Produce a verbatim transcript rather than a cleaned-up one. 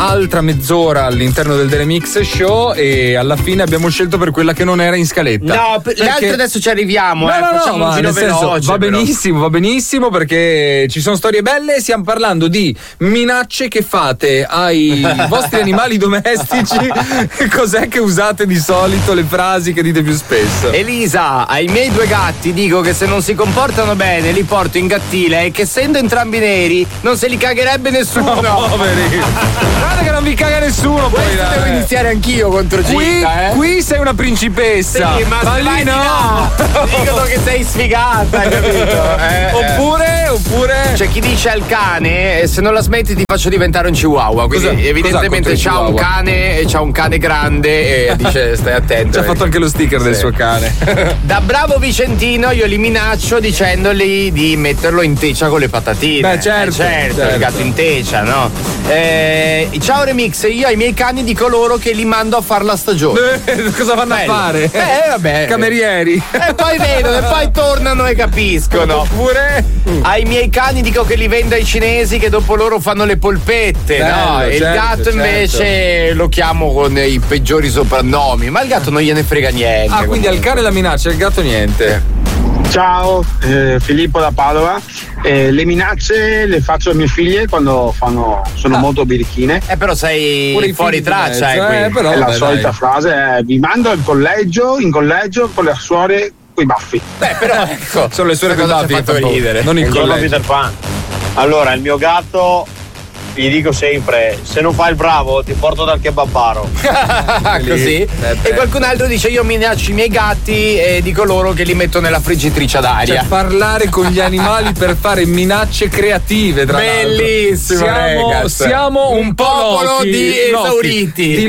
altra mezz'ora all'interno del Delemix Show e alla fine abbiamo scelto per quella che non era in scaletta. No, per, le altre adesso ci arriviamo. No, eh, no, facciamo no, un giro nel senso, veloce. va però. benissimo, va benissimo perché ci sono storie belle. Stiamo parlando di minacce che fate ai vostri animali domestici. Cos'è che usate di solito, le frasi che dite più spesso? Elisa, ai miei due gatti dico che se non si comportano bene li porto in gattile e che essendo entrambi neri non se li cagherebbe nessuno. No, poveri. Guarda che non vi caga nessuno. Poi Questo devo iniziare anch'io contro qui, Gita, eh. qui sei una principessa. Sì, ma, ma se vai lì di no. là, dicono che sei sfigata, capito? Eh, oppure, oppure. C'è chi dice al cane: se non la smetti ti faccio diventare un chihuahua. Quindi Cosa- evidentemente cos'ha c'ha contro un il chihuahua? cane e c'ha un cane grande e dice stai attento. Ci ha fatto anche lo sticker del Sì. suo cane. Da bravo vicentino io li minaccio dicendogli di metterlo in teccia con le patatine. Beh, certo, Eh, certo, certo. il gatto in teccia, no? Eh, ciao Remix, io ai miei cani dico loro che li mando a fare la stagione. Eh, cosa vanno Bello. a fare? Eh, vabbè. Camerieri. E poi vedono, e poi tornano e capiscono. Oppure ai miei cani dico che li vendo ai cinesi che dopo loro fanno le polpette, Bello, no? E il certo, gatto certo. invece lo chiamo con i peggiori soprannomi, ma il gatto non gliene frega niente. Ah, quindi al cane la minaccia, al gatto niente. Ciao, eh, Filippo da Padova. Eh, le minacce le faccio a mie figlie quando fanno, sono Ah. molto birichine. Eh, però sei Pure i fuori figli traccia, di mezzo, eh, eh, qui. però- E la vabbè, solita dai. frase è: vi mando al collegio, in collegio con le suore coi baffi. Beh, però ecco. Sono le suore questa cosa ci ha fatto fatto ridere. non il Buongiorno collegio. Peter Pan. Allora, il mio gatto gli dico sempre: se non fai il bravo ti porto dal kebabaro. Così. Eh, beh. E qualcun altro dice: io minaccio i miei gatti e dico loro che li metto nella friggitrice ad aria. Cioè, parlare con gli animali per fare minacce creative, tra l'altro. Bellissimo, Siamo, ragazzi. siamo un, Un po' popolo Loki, di Loki, esauriti. di